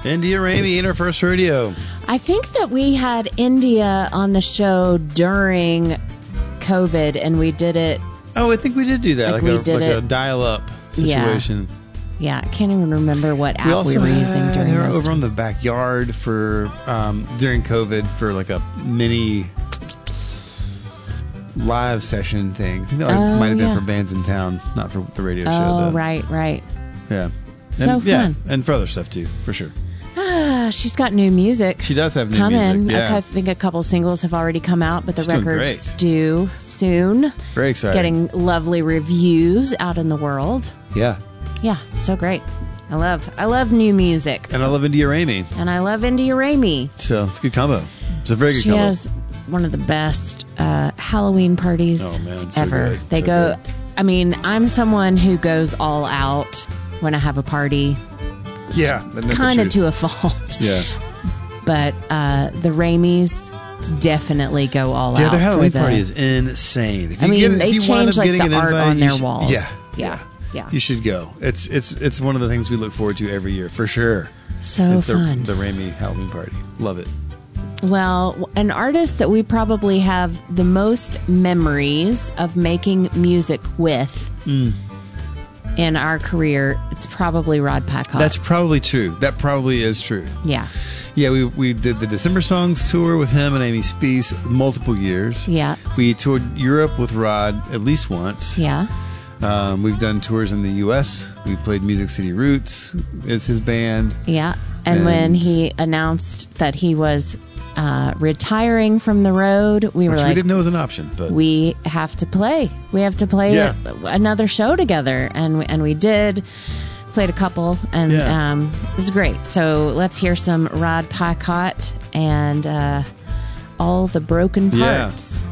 India Ramey, Interverse Radio. I think that we had India on the show during COVID, and we did it. Oh, I think we did do that, like a dial-up situation. Yeah, I can't even remember what app we were using during we were those over on the backyard for during COVID for like a mini live session thing. I think that might have been for bands in town, not for the radio show. Oh, right. Yeah. So fun. And for other stuff too, for sure. She's got new music. She does have new coming. music. Yeah. I think a couple singles have already come out, but the She's doing record's great. due soon. Very exciting. Getting lovely reviews out in the world. Yeah. Yeah, so great. I love new music. And I love India Ramey. And I love India Ramey. So it's a good combo. It's a very good She combo. has one of the best Halloween parties so ever. good. They So go. good. I mean, I'm someone who goes all out when I have a party, Yeah. kind of to a fault. Yeah. But the Ramies definitely go all out. Yeah, their Halloween for party is insane. If I you mean, if they you wind change up like getting the an art invite, on you their should- walls. Yeah. Yeah. You should go. It's one of the things we look forward to every year, for sure. So It's fun. the Ramey Halloween party. Love it. Well, an artist that we probably have the most memories of making music with in our career, it's probably Rod Packard. That's probably true. That probably is true. Yeah. Yeah, we did the December Songs tour with him and Amy Speece multiple years. Yeah. We toured Europe with Rod at least once. Yeah. We've done tours in the U.S. We played Music City Roots as his band. Yeah. And when he announced that he was retiring from the road, we were Which like, we didn't know was an option, but we have to play. We have to play Yeah. another show together, and we did. Played a couple, and it was great. So let's hear some Rod Packard and all the broken parts.